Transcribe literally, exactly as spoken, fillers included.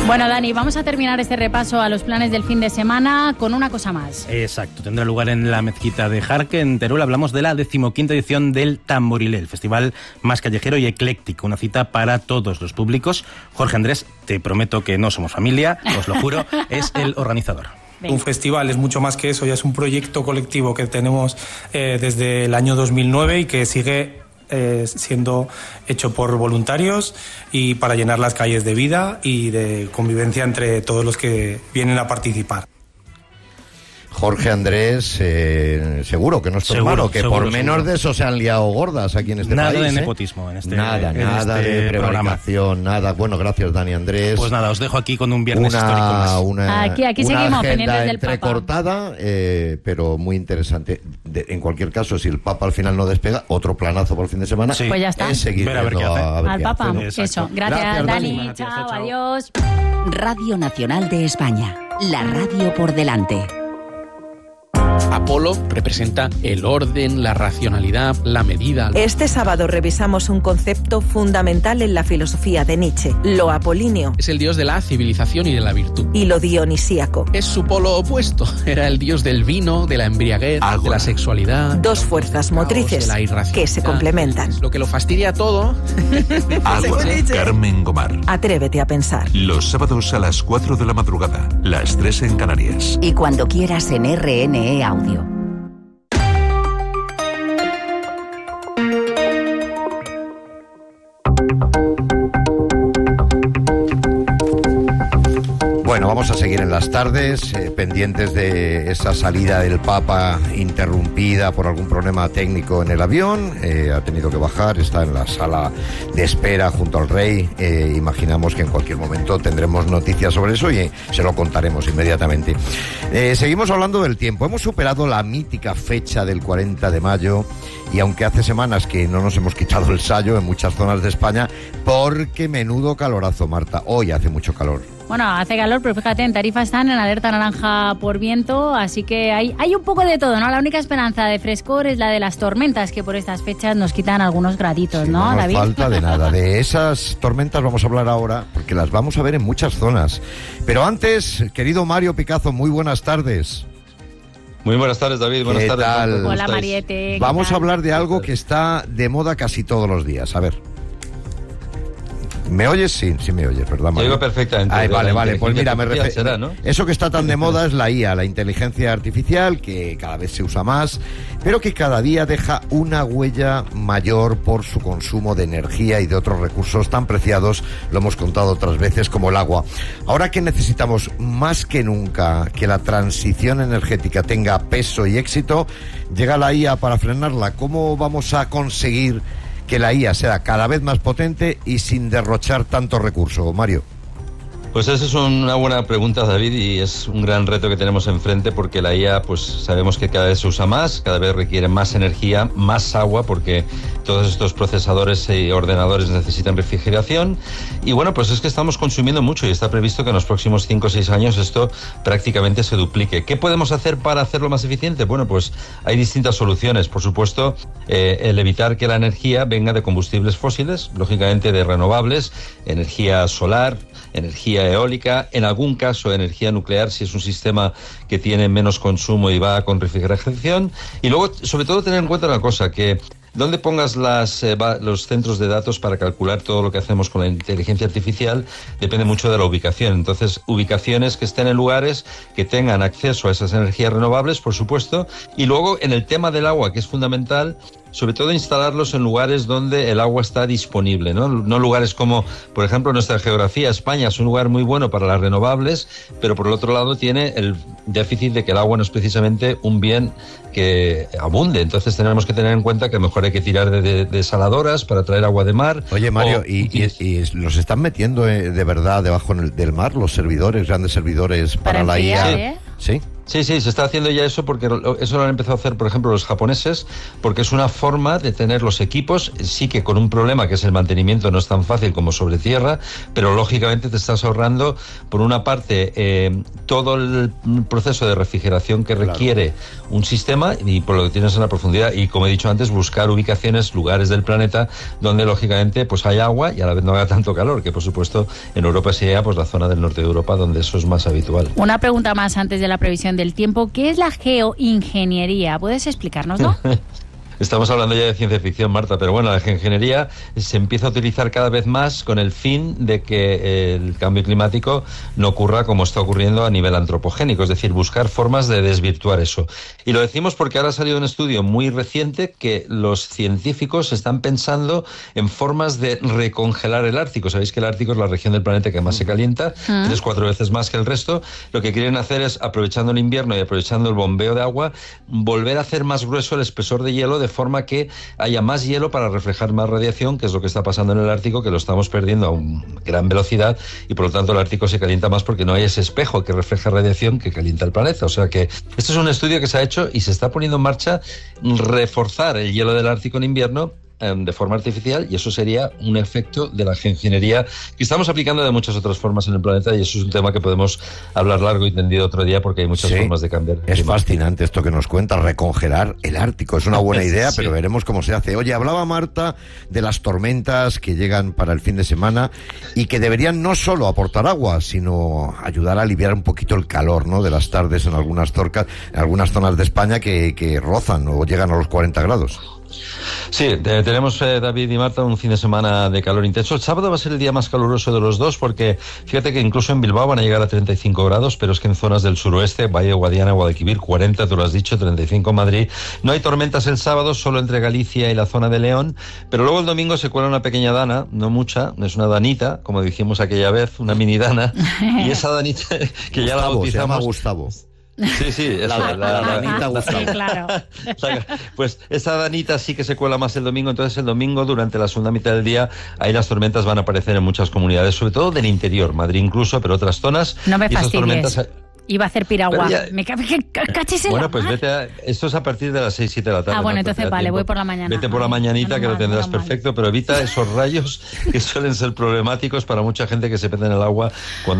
Bueno, Dani, vamos a terminar este repaso a los planes del fin de semana con una cosa más. Exacto, tendrá lugar en la mezquita de Jarque, en Teruel. Hablamos de la decimoquinta edición del Tamborilé, el festival más callejero y ecléctico, una cita para todos los públicos. Jorge Andrés, te prometo que no somos familia, os lo juro, es el organizador. Venga. Un festival es mucho más que eso, ya es un proyecto colectivo que tenemos eh, desde el año dos mil nueve y que sigue Eh, siendo hecho por voluntarios y para llenar las calles de vida y de convivencia entre todos los que vienen a participar. Jorge Andrés, eh, seguro que no es tu seguro, hermano, que seguro, por menos seguro. de eso se han liado gordas aquí en este nada país. Nada de ¿eh? nepotismo en este Nada, en nada este de prevaricación, nada. Bueno, gracias, Dani Andrés. Pues nada, os dejo aquí con un viernes una, histórico más. Una, aquí aquí una seguimos agenda pendientes del entrecortada, eh, pero muy interesante. De, en cualquier caso, si el Papa al final no despega, otro planazo por el fin de semana. Sí. Pues ya está. Es seguir Ver a ver qué hace. a ver Al qué Papa, hace. eso. Gracias, Gracias, Dani. Dani. Chao, Chao, chao. adiós. Radio Nacional de España, la radio por delante. Apolo representa el orden, la racionalidad, la medida. Este sábado revisamos un concepto fundamental en la filosofía de Nietzsche, lo apolíneo. Es el dios de la civilización y de la virtud. Y lo dionisíaco. Es su polo opuesto. Era el dios del vino, de la embriaguez, Agua. de la sexualidad. Dos fuerzas motrices de la que se complementan. Lo que lo fastidia todo. Agua. Carmen Gomar. Atrévete a pensar. Los sábados a las cuatro de la madrugada, las tres en Canarias. Y cuando quieras en R N E Audio. Bueno, vamos a seguir en las tardes, eh, pendientes de esa salida del Papa interrumpida por algún problema técnico en el avión. Eh, ha tenido que bajar, está en la sala de espera junto al rey. Eh, imaginamos que en cualquier momento tendremos noticias sobre eso y eh, se lo contaremos inmediatamente. Eh, seguimos hablando del tiempo. Hemos superado la mítica fecha del cuarenta de mayo y aunque hace semanas que no nos hemos quitado el sayo en muchas zonas de España, porque menudo calorazo, Marta. Hoy hace mucho calor. Bueno, hace calor, pero fíjate, en Tarifa están en alerta naranja por viento, así que hay, hay un poco de todo, ¿no? La única esperanza de frescor es la de las tormentas, que por estas fechas nos quitan algunos graditos, sí, ¿no, no nos David? falta de nada. De esas tormentas vamos a hablar ahora, porque las vamos a ver en muchas zonas. Pero antes, querido Mario Picazo, muy buenas tardes. Muy buenas tardes, David. Buenas ¿Qué tardes. tal? Hola, Mariette. Vamos tal? a hablar de algo que está de moda casi todos los días. A ver. ¿Me oyes? Sí, sí me oyes, ¿verdad, Mario? Te oigo perfectamente. Ay, vale, vale. Pues mira, me refiero. Será, ¿no? Eso que está tan de moda es la I A, la inteligencia artificial, que cada vez se usa más, pero que cada día deja una huella mayor por su consumo de energía y de otros recursos tan preciados, lo hemos contado otras veces, como el agua. Ahora que necesitamos más que nunca que la transición energética tenga peso y éxito, llega la I A para frenarla. ¿Cómo vamos a conseguir que la I A sea cada vez más potente y sin derrochar tanto recurso, Mario? Pues esa es una buena pregunta, David, y es un gran reto que tenemos enfrente, porque la I A, pues sabemos que cada vez se usa más, cada vez requiere más energía, más agua, porque todos estos procesadores y ordenadores necesitan refrigeración. Y bueno, pues es que estamos consumiendo mucho y está previsto que en los próximos cinco o seis años esto prácticamente se duplique. ¿Qué podemos hacer para hacerlo más eficiente? Bueno, pues hay distintas soluciones. Por supuesto, eh, el evitar que la energía venga de combustibles fósiles, lógicamente de renovables, energía solar, energía eólica, en algún caso energía nuclear si es un sistema que tiene menos consumo y va con refrigeración. Y luego, sobre todo, tener en cuenta una cosa, que donde pongas las, eh, va, los centros de datos para calcular todo lo que hacemos con la inteligencia artificial depende mucho de la ubicación. Entonces, ubicaciones que estén en lugares que tengan acceso a esas energías renovables, por supuesto. Y luego, en el tema del agua, que es fundamental, sobre todo instalarlos en lugares donde el agua está disponible, ¿no? No lugares como, por ejemplo, nuestra geografía. España es un lugar muy bueno para las renovables, pero por el otro lado tiene el déficit de que el agua no es precisamente un bien que abunde. Entonces tenemos que tener en cuenta que mejor hay que tirar de, de, de desaladoras para traer agua de mar. Oye, Mario, o, y, y, y los están metiendo de verdad debajo del mar los servidores, grandes servidores para, para la I A. ¿eh? ¿Sí? Sí, sí, se está haciendo ya eso porque eso lo han empezado a hacer, por ejemplo, los japoneses, porque es una forma de tener los equipos, sí que con un problema que es el mantenimiento no es tan fácil como sobre tierra, pero lógicamente te estás ahorrando, por una parte, eh, todo el proceso de refrigeración que requiere claro. un sistema y por lo que tienes en la profundidad y, como he dicho antes, buscar ubicaciones, lugares del planeta donde lógicamente pues hay agua y a la vez no haga tanto calor, que por supuesto en Europa sería pues la zona del norte de Europa donde eso es más habitual. Una pregunta más antes de la previsión del tiempo. ¿Qué es la geoingeniería? ¿Puedes explicárnoslo? Estamos hablando ya de ciencia ficción, Marta, pero bueno, la geoingeniería se empieza a utilizar cada vez más con el fin de que el cambio climático no ocurra como está ocurriendo a nivel antropogénico, es decir, buscar formas de desvirtuar eso. Y lo decimos porque ahora ha salido un estudio muy reciente que los científicos están pensando en formas de recongelar el Ártico. Sabéis que el Ártico es la región del planeta que más se calienta, ¿Ah? tres, cuatro veces más que el resto. Lo que quieren hacer es, aprovechando el invierno y aprovechando el bombeo de agua, volver a hacer más grueso el espesor de hielo de forma que haya más hielo para reflejar más radiación, que es lo que está pasando en el Ártico, que lo estamos perdiendo a una gran velocidad y por lo tanto el Ártico se calienta más porque no hay ese espejo que refleja radiación que calienta el planeta. O sea que este es un estudio que se ha hecho y se está poniendo en marcha reforzar el hielo del Ártico en invierno de forma artificial, y eso sería un efecto de la geoingeniería que estamos aplicando de muchas otras formas en el planeta, y eso es un tema que podemos hablar largo y tendido otro día porque hay muchas sí, formas de cambiar. Es fascinante esto que nos cuenta, recongelar el Ártico. Es una buena idea, sí. pero veremos cómo se hace. Oye, hablaba Marta de las tormentas que llegan para el fin de semana y que deberían no solo aportar agua, sino ayudar a aliviar un poquito el calor, ¿no?, de las tardes en algunas torcas, en algunas zonas de España que, que rozan o llegan a los cuarenta grados. Sí, eh, tenemos, eh, David y Marta, un fin de semana de calor intenso. El sábado va a ser el día más caluroso de los dos porque fíjate que incluso en Bilbao van a llegar a treinta y cinco grados, pero es que en zonas del suroeste, Valle de Guadiana, Guadalquivir, cuarenta, tú lo has dicho, treinta y cinco en Madrid. No hay tormentas el sábado, solo entre Galicia y la zona de León, pero luego el domingo se cuela una pequeña dana, no mucha, es una danita, como dijimos aquella vez, una mini dana, y esa danita que Gustavo, ya la bautizamos... se llama Gustavo. Sí, sí, eso, la, la, la, la danita Gustavo. Sí, claro. Pues esa danita sí que se cuela más el domingo, entonces el domingo durante la segunda mitad del día ahí las tormentas van a aparecer en muchas comunidades, sobre todo del interior, Madrid incluso, pero otras zonas. No me y esas fastidies. Tormentas... Iba a hacer piragua. Ya... Me cachis en Bueno, la pues mar. vete a... Esto es a partir de las seis, siete de la tarde. Ah, bueno, ¿no? entonces vale, tiempo. Voy por la mañana. Vete por la mañanita, Ay, que mal, lo tendrás perfecto, mal. Pero evita esos rayos que suelen ser problemáticos para mucha gente que se mete en el agua cuando